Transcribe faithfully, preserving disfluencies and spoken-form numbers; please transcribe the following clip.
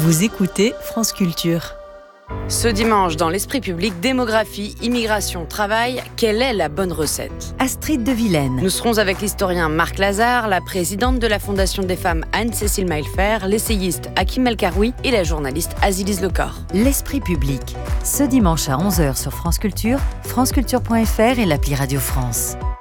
Vous écoutez France Culture. Ce dimanche, dans l'Esprit public, démographie, immigration, travail, quelle est la bonne recette ? Astrid de Vilaine. Nous serons avec l'historien Marc Lazare, la présidente de la Fondation des femmes Anne-Cécile Maillefer, l'essayiste Hakim El Karoui et la journaliste Azilise Lecor. L'Esprit public, ce dimanche à onze heures sur France Culture, franceculture point f r et l'appli Radio France.